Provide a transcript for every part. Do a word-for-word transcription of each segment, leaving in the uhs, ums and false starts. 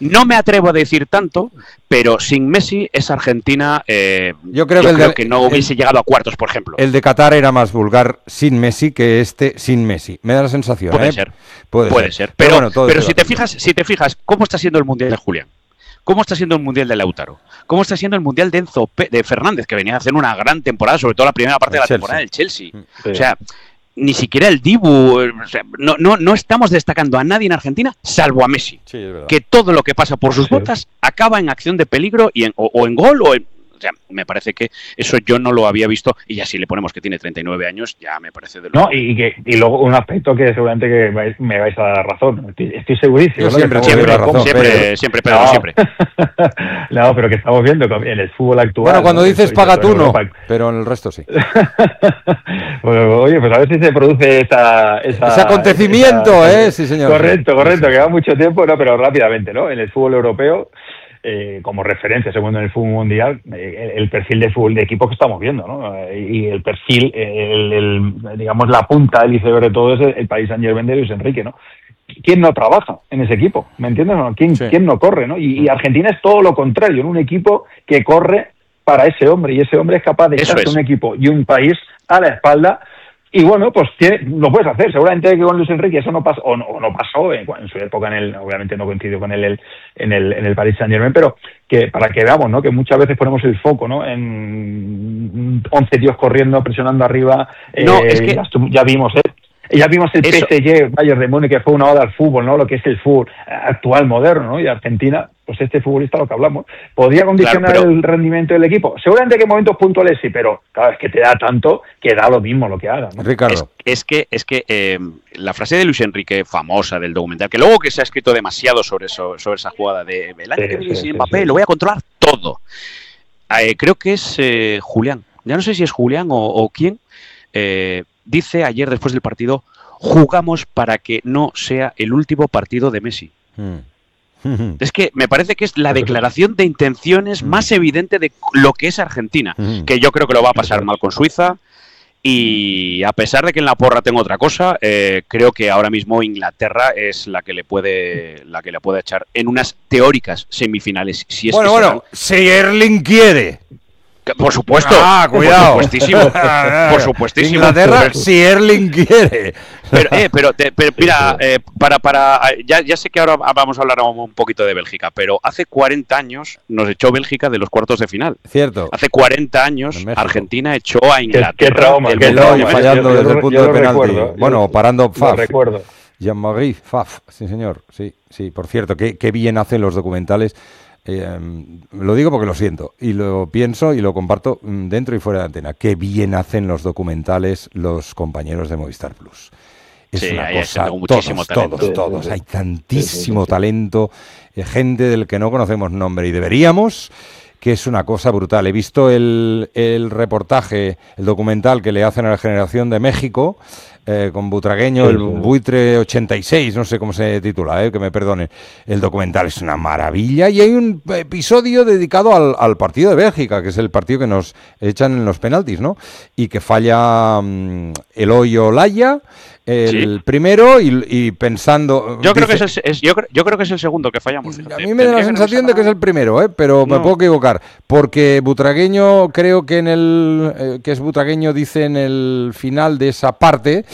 No me atrevo a decir tanto, pero sin Messi esa Argentina eh, yo creo, yo que, creo de, que no hubiese el, llegado a cuartos, por ejemplo. El de Qatar era más vulgar sin Messi que este sin Messi. Me da la sensación. Puede ¿eh? ser. Puede, Puede ser. ser. Pero, pero, bueno, pero si te fijas, si te fijas, ¿cómo está siendo el Mundial de Julián? ¿Cómo está siendo el Mundial de Lautaro? ¿Cómo está siendo el Mundial de Enzo P de Fernández, que venía a hacer una gran temporada, sobre todo la primera parte el de la Chelsea. temporada del Chelsea? Sí. O sea, ni siquiera el Dibu, o sea, no, no, no estamos destacando a nadie en Argentina, salvo a Messi. Sí, es verdad. Que todo lo que pasa por sus sí. botas acaba en acción de peligro y en, o, o en gol o en... O sea, me parece que eso yo no lo había visto, y ya si le ponemos que tiene treinta y nueve años, ya me parece de lo No, y, que, y luego un aspecto que seguramente que vais, me vais a dar razón. Estoy, estoy segurísimo. Yo siempre, ¿no? siempre, razón, siempre, pero... siempre, Pedro, no. siempre. No, pero que estamos viendo en el fútbol actual. Bueno, cuando ¿no? dices paga tú no, Europa. pero en el resto sí. Bueno, oye, pues a ver si se produce esa... esa Ese acontecimiento, esa, ¿eh? Sí, señor. Correcto, correcto, que va mucho tiempo, no, pero rápidamente, ¿no? En el fútbol europeo... Eh, como referencia, segundo en el fútbol mundial, eh, el, el perfil de fútbol de equipo que estamos viendo, ¿no? Eh, y el perfil, el, el, digamos, la punta del iceberg de todo es el, el Paris Saint-Germain de Luis Enrique, ¿no? ¿Quién no trabaja en ese equipo? ¿Me entiendes? ¿Quién, sí. ¿Quién no corre, no? Y, y Argentina es todo lo contrario, en un equipo que corre para ese hombre, y ese hombre es capaz de echarse un equipo y un país a la espalda. Y bueno, pues tiene, lo puedes hacer. Seguramente que con Luis Enrique eso no pasó, o no, o no pasó en, en su época en el, obviamente no coincidió con él el, en el en el Paris Saint-Germain, pero que para que veamos, ¿no? Que muchas veces ponemos el foco, ¿no? En once tíos corriendo, presionando arriba. No, eh, es que ya, ya vimos, ¿eh? Ya vimos el Eso. P S G, Bayern de Múnich, que fue una oda al fútbol, ¿no? Lo que es el fútbol actual, moderno, ¿no? Y Argentina, pues este futbolista, lo que hablamos, ¿podría condicionar claro, pero... el rendimiento del equipo? Seguramente que en momentos puntuales sí, pero claro, es que te da tanto que da lo mismo lo que haga, ¿no? Ricardo. Es, es que, es que eh, la frase de Luis Enrique, famosa del documental, que luego que se ha escrito demasiado sobre eso, sobre esa jugada de el año sí, que viene sí, sin Mbappé, sí, lo voy a controlar todo. Eh, creo que es eh, Julián, ya no sé si es Julián o, o quién, eh, dice ayer después del partido: jugamos para que no sea el último partido de Messi. Mm. Es que me parece que es la declaración de intenciones mm. más evidente de lo que es Argentina, mm. que yo creo que lo va a pasar mal con Suiza, y a pesar de que en la porra tengo otra cosa, eh, creo que ahora mismo Inglaterra es la que le puede la que le puede echar en unas teóricas semifinales. Si es bueno, que bueno, serán... si Erling quiere. Por supuesto. Ah, cuidado. Por supuestísimo. Por supuestísimo. Inglaterra, pero, si Erling quiere. Pero, eh, pero, te, pero mira, eh, para, para, ya, ya sé que ahora vamos a hablar un poquito de Bélgica, pero hace cuarenta años nos echó Bélgica de los cuartos de final. Cierto. Hace cuarenta años Argentina echó a Inglaterra. Qué, qué trauma, el qué trauma, fallando yo, yo, desde el punto yo de penalti. Recuerdo, bueno, parando Faf. Lo recuerdo. Jean-Marie Faf, sí señor. Sí, sí. Por cierto, qué, qué bien hacen los documentales. Eh, lo digo porque lo siento y lo pienso y lo comparto dentro y fuera de antena. Qué bien hacen los documentales los compañeros de Movistar Plus. Es sí, una hay cosa, muchísimo todos, talento. todos, todos. Hay tantísimo talento, eh, gente del que no conocemos nombre y deberíamos, que es una cosa brutal. He visto el, el reportaje, el documental que le hacen a la Generación de México, eh, con Butragueño, sí, el sí. Buitre ochenta y seis, no sé cómo se titula, eh, que me perdonen. El documental es una maravilla y hay un episodio dedicado al, al partido de Bélgica, que es el partido que nos echan en los penaltis, ¿no? Y que falla um, Eloy Olaya, el sí. primero, y, y pensando... Yo creo, dice, que es el, es, yo, creo, yo creo que es el segundo que fallamos. Fíjate. A mí me da la sensación de que es el primero, ¿eh? Pero no. me puedo equivocar, porque Butragueño, creo que en el eh, que es Butragueño, dice en el final de esa parte,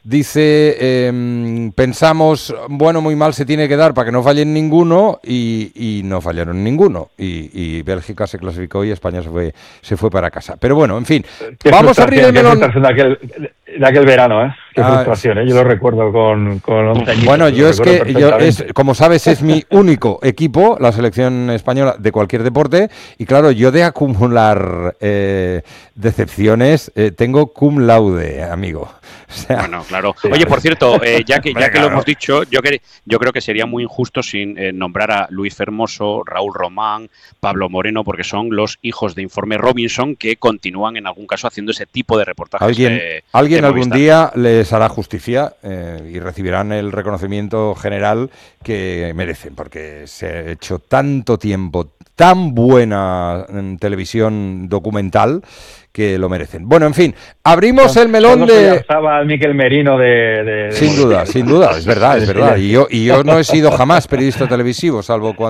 dice, eh, pensamos, bueno, muy mal se tiene que dar para que no fallen ninguno, y, y no fallaron ninguno, y, y Bélgica se clasificó y España se fue se fue para casa. Pero bueno, en fin, qué vamos a abrir el melón. De aquel, de aquel verano, ¿eh? Qué ah, frustración, ¿eh? Yo lo recuerdo con, con once añitos. Bueno, yo es que, yo es, como sabes, es mi único equipo, la selección española de cualquier deporte, y claro, yo de acumular eh, decepciones eh, tengo cum laude, amigo. O sea, bueno, claro. Oye, por cierto, eh, ya que ya que claro. lo hemos dicho, yo, que, yo creo que sería muy injusto sin eh, nombrar a Luis Fermoso, Raúl Román, Pablo Moreno, porque son los hijos de Informe Robinson que continúan en algún caso haciendo ese tipo de reportajes. ¿Alguien, de, ¿alguien de algún día les hará justicia eh, y recibirán el reconocimiento general que merecen, porque se ha hecho tanto tiempo, tan buena en televisión documental, que lo merecen. Bueno, en fin, abrimos el melón de... Estaba el Miquel Merino de... de, de sin duda, sin duda, es verdad, es verdad. Y yo, y yo no he sido jamás periodista televisivo, salvo cuando...